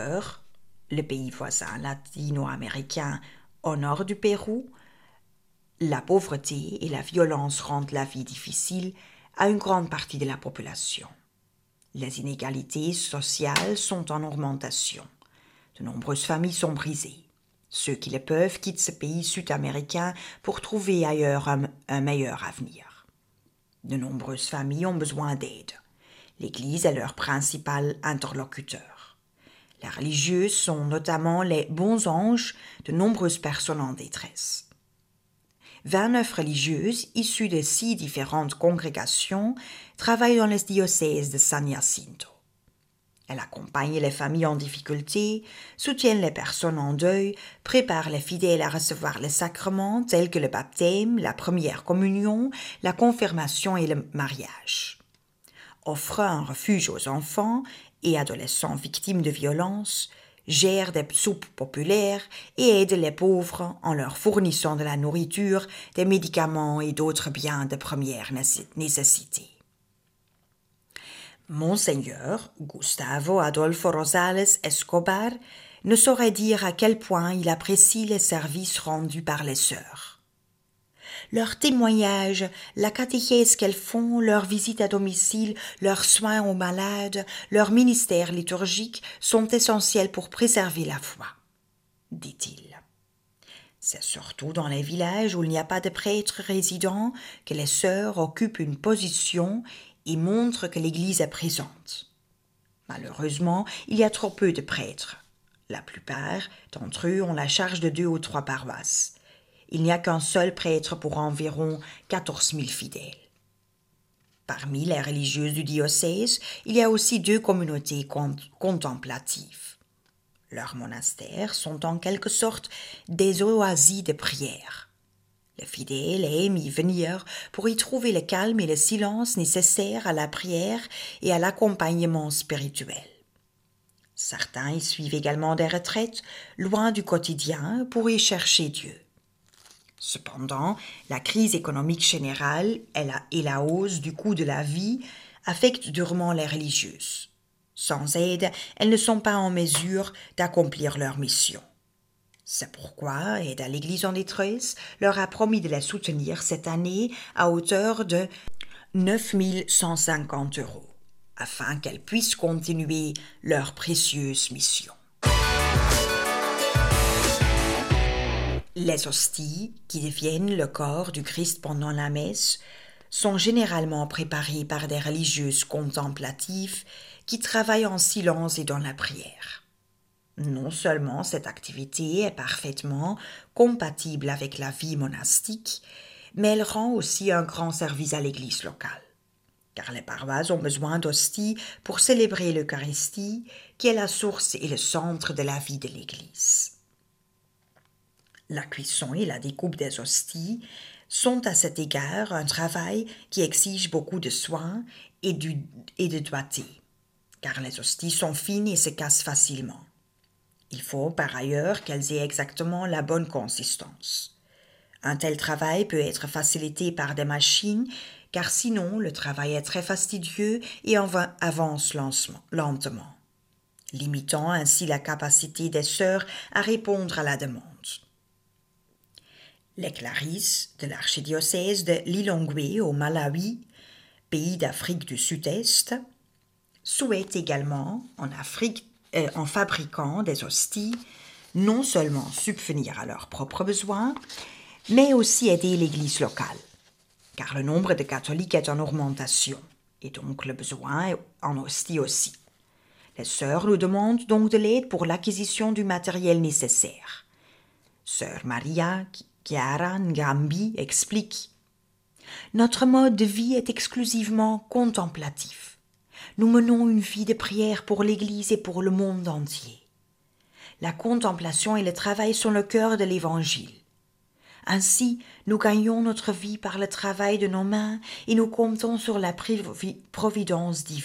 le pays voisin latino-américain au nord du Pérou, la pauvreté et la violence rendent la vie difficile à une grande partie de la population. Les inégalités sociales sont en augmentation. De nombreuses familles sont brisées. Ceux qui le peuvent quittent ce pays sud-américain pour trouver ailleurs un meilleur avenir. De nombreuses familles ont besoin d'aide. L'Église est leur principal interlocuteur. Les religieuses sont notamment les bons anges de nombreuses personnes en détresse. 29 religieuses issues de 6 différentes congrégations travaillent dans le diocèse de San Jacinto. Elles accompagnent les familles en difficulté, soutiennent les personnes en deuil, préparent les fidèles à recevoir les sacrements tels que le baptême, la première communion, la confirmation et le mariage. Offrent un refuge aux enfants et adolescents victimes de violences, gèrent des soupes populaires et aident les pauvres en leur fournissant de la nourriture, des médicaments et d'autres biens de première nécessité. Monseigneur Gustavo Adolfo Rosales Escobar ne saurait dire à quel point il apprécie les services rendus par les sœurs. Leurs témoignages, la catéchèse qu'elles font, leurs visites à domicile, leurs soins aux malades, leur ministère liturgique sont essentiels pour préserver la foi, dit-il. C'est surtout dans les villages où il n'y a pas de prêtres résidents que les sœurs occupent une position et montrent que l'Église est présente. Malheureusement, il y a trop peu de prêtres. La plupart d'entre eux ont la charge de 2 ou 3 paroisses. Il n'y a qu'un seul prêtre pour environ 14 000 fidèles. Parmi les religieuses du diocèse, il y a aussi 2 communautés contemplatives. Leurs monastères sont en quelque sorte des oasis de prière. Les fidèles aiment y venir pour y trouver le calme et le silence nécessaires à la prière et à l'accompagnement spirituel. Certains y suivent également des retraites, loin du quotidien, pour y chercher Dieu. Cependant, la crise économique générale et la hausse du coût de la vie affectent durement les religieuses. Sans aide, elles ne sont pas en mesure d'accomplir leur mission. C'est pourquoi Aide à l'Église en détresse leur a promis de les soutenir cette année à hauteur de 9 150 €, afin qu'elles puissent continuer leur précieuse mission. Les hosties, qui deviennent le corps du Christ pendant la messe, sont généralement préparées par des religieuses contemplatives qui travaillent en silence et dans la prière. Non seulement cette activité est parfaitement compatible avec la vie monastique, mais elle rend aussi un grand service à l'Église locale, car les paroisses ont besoin d'hosties pour célébrer l'Eucharistie, qui est la source et le centre de la vie de l'Église. La cuisson et la découpe des hosties sont à cet égard un travail qui exige beaucoup de soin et de doigté, car les hosties sont fines et se cassent facilement. Il faut par ailleurs qu'elles aient exactement la bonne consistance. Un tel travail peut être facilité par des machines, car sinon le travail est très fastidieux et avance lentement, limitant ainsi la capacité des sœurs à répondre à la demande. Les clarisses de l'archidiocèse de Lilongwe au Malawi, pays d'Afrique du Sud-Est, souhaitent également, en fabriquant des hosties, non seulement subvenir à leurs propres besoins, mais aussi aider l'Église locale, car le nombre de catholiques est en augmentation, et donc le besoin en hosties aussi. Les sœurs nous demandent donc de l'aide pour l'acquisition du matériel nécessaire. Sœur Maria Chiara Ngambi explique « Notre mode de vie est exclusivement contemplatif. Nous menons une vie de prière pour l'Église et pour le monde entier. La contemplation et le travail sont le cœur de l'Évangile. Ainsi, nous gagnons notre vie par le travail de nos mains et nous comptons sur la providence divine. »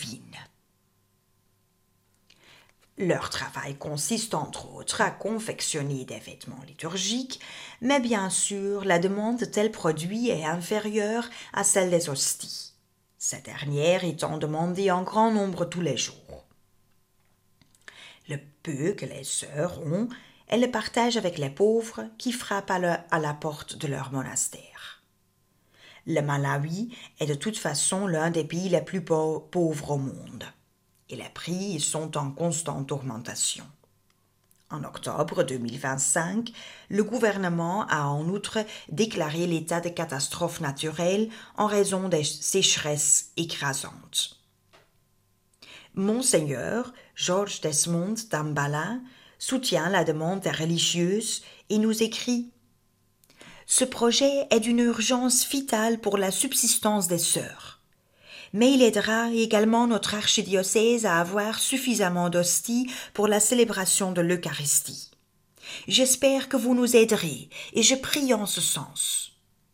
Leur travail consiste entre autres à confectionner des vêtements liturgiques, mais bien sûr, la demande de tels produits est inférieure à celle des hosties, ces dernières étant demandées en grand nombre tous les jours. Le peu que les sœurs ont, elles le partagent avec les pauvres qui frappent à la porte de leur monastère. Le Malawi est de toute façon l'un des pays les plus pauvres au monde, et les prix sont en constante augmentation. En octobre 2025, le gouvernement a en outre déclaré l'état de catastrophe naturelle en raison des sécheresses écrasantes. Monseigneur George Desmond Dambala soutient la demande des religieuses et nous écrit « Ce projet est d'une urgence vitale pour la subsistance des sœurs. Mais il aidera également notre archidiocèse à avoir suffisamment d'hosties pour la célébration de l'Eucharistie. J'espère que vous nous aiderez et je prie en ce sens. »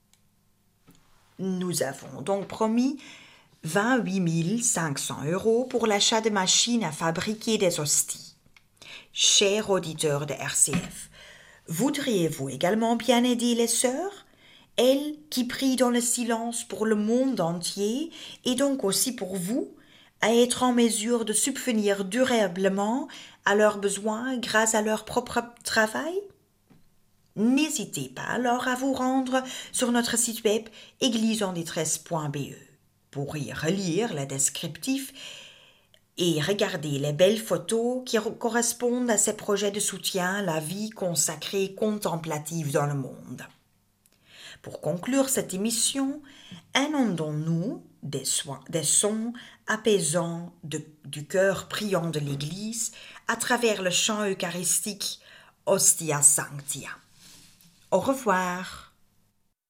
Nous avons donc promis 28 500 € pour l'achat de machines à fabriquer des hosties. Chers auditeurs de RCF, voudriez-vous également bien aider les sœurs, elles qui prient dans le silence pour le monde entier et donc aussi pour vous, à être en mesure de subvenir durablement à leurs besoins grâce à leur propre travail? N'hésitez pas alors à vous rendre sur notre site web égliseendétresse.be pour y relire le descriptif et regarder les belles photos qui correspondent à ces projets de soutien à la vie consacrée contemplative dans le monde. Pour conclure cette émission, inondons-nous des sons apaisants du cœur priant de l'Église à travers le chant eucharistique Hostia Sanctia. Au revoir.